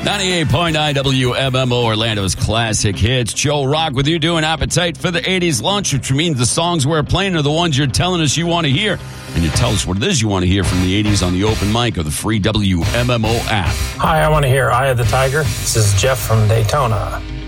98.9 WMMO, Orlando's classic hits. Joe Rock with you doing Appetite for the 80s lunch, which means the songs we're playing are the ones you're telling us you want to hear. And you tell us what it is you want to hear from the 80s on the open mic or the free WMMO app. Hi, I want to hear Eye of the Tiger. This is Jeff from Daytona.